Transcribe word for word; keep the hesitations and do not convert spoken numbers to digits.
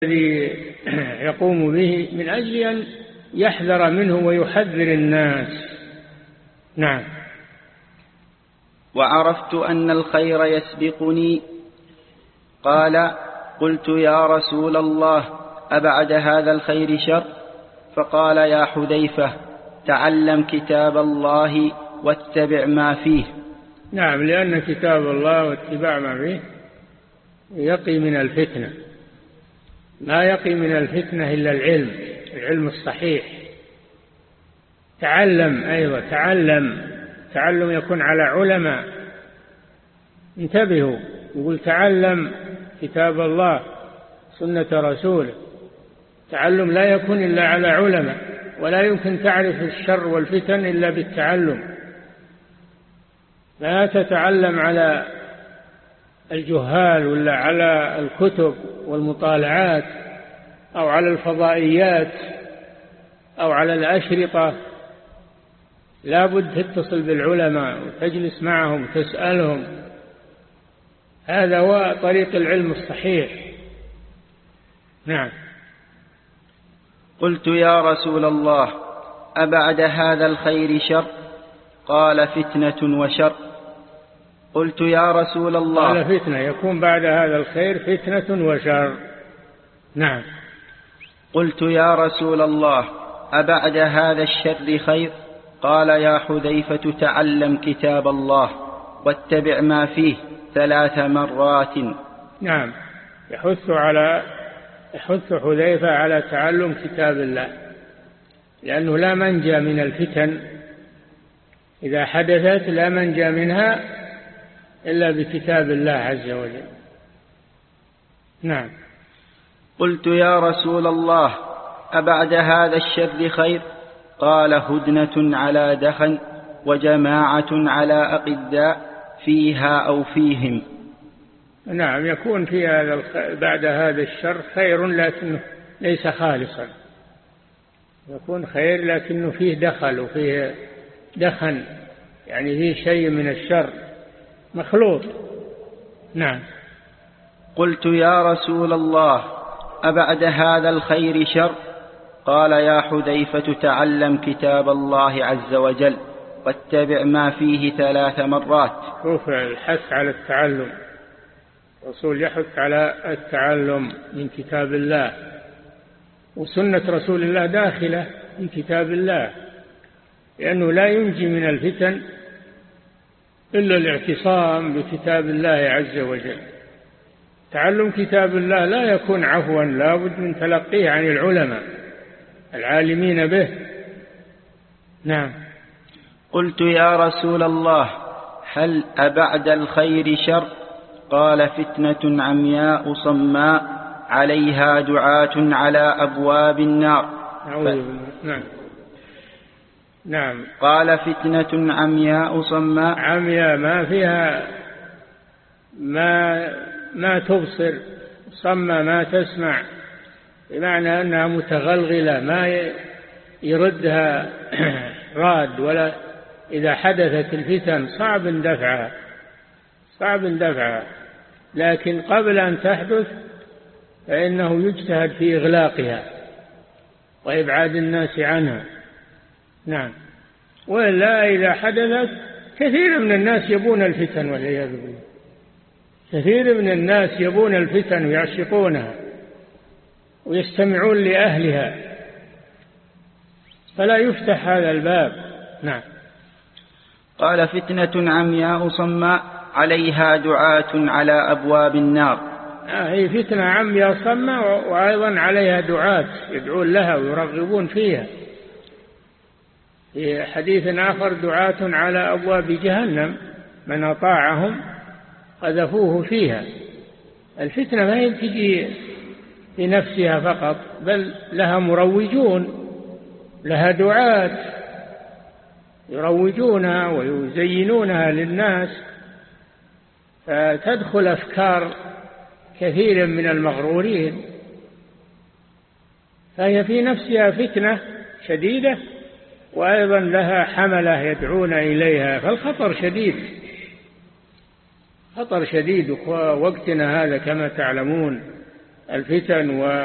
الذي يقوم به من أجل أن يحذر منه ويحذر الناس. نعم. وعرفت أن الخير يسبقني. قال: قلت يا رسول الله أبعد هذا الخير شر؟ فقال: يا حذيفة تعلم كتاب الله واتبع ما فيه. نعم، لأن كتاب الله واتباع ما فيه يقي من الفتنة، ما يقي من الفتنة إلا العلم، العلم الصحيح. تعلم أيضا، تعلم تعلم يكون على علماء. انتبهوا، يقول تعلم كتاب الله سنة رسوله. تعلم لا يكون إلا على علماء، ولا يمكن تعرف الشر والفتن إلا بالتعلم. لا تتعلم على الجهال ولا على الكتب والمطالعات أو على الفضائيات أو على الأشرطة. لا بد تتصل بالعلماء وتجلس معهم وتسألهم. هذا هو طريق العلم الصحيح. نعم. قلت يا رسول الله أبعد هذا الخير شر؟ قال: فتنة وشر. قلت يا رسول الله. قال: فتنة، يكون بعد هذا الخير فتنة وشر. نعم. قلت يا رسول الله أبعد هذا الشر خير؟ قال: يا حذيفة تعلم كتاب الله واتبع ما فيه ثلاث مرات. نعم، يحث على يحث حذيفة على تعلم كتاب الله، لأنه لا منجى من الفتن إذا حدثت، لا منجى منها إلا بكتاب الله عز وجل. نعم. قلت يا رسول الله أبعد هذا الشر خير؟ قال: هدنة على دخن وجماعة على أقداء فيها أو فيهم. نعم، يكون في هذا بعد هذا الشر خير لكنه ليس خالصا. يكون خير لكنه فيه دخل وفيه دخن، يعني فيه شيء من الشر مخلوط. نعم. قلت يا رسول الله أبعد هذا الخير شر؟ قال: يا حذيفة تعلم كتاب الله عز وجل واتبع ما فيه ثلاث مرات. رفع الحث على التعلم، الرسول يحث على التعلم من كتاب الله، وسنة رسول الله داخلة في كتاب الله، لأنه لا ينجي من الفتن إلا الاعتصام بكتاب الله عز وجل. تعلم كتاب الله لا يكون عفوا، لا بد من تلقيه عن العلماء العالمين به. نعم. قلت يا رسول الله هل أبعد الخير شر؟ قال: فتنة عمياء صماء عليها دعاة على أبواب النار. ف... نعم. نعم. قال: فتنة عمياء صماء. عمياء ما فيها ما ما تبصر، صماء ما تسمع، بمعنى أنها متغلغلة ما يردها راد، ولا إذا حدثت الفتن صعب دفعها صعب دفعها لكن قبل أن تحدث فإنه يجتهد في إغلاقها وإبعاد الناس عنها. نعم. ولا إذا حدثت كثير من الناس يبون الفتن والعياذ بالله، كثير من الناس يبون الفتن ويعشقونها ويستمعون لأهلها، فلا يفتح هذا الباب. نعم. قال: فتنة عمياء صماء عليها دعاة على أبواب النار. هي فتنة عمياء صماء وأيضا عليها دعاة يدعون لها ويرغبون فيها. في حديث آخر: دعاة على أبواب جهنم من أطاعهم قذفوه فيها. الفتنة ما هي تجي في نفسها فقط، بل لها مروجون، لها دعاة يروجونها ويزينونها للناس، فتدخل أفكار كثير من المغرورين، فهي في نفسها فتنة شديدة، وأيضا لها حملة يدعون إليها، فالخطر شديد، خطر شديد. ووقتنا هذا كما تعلمون الفتن و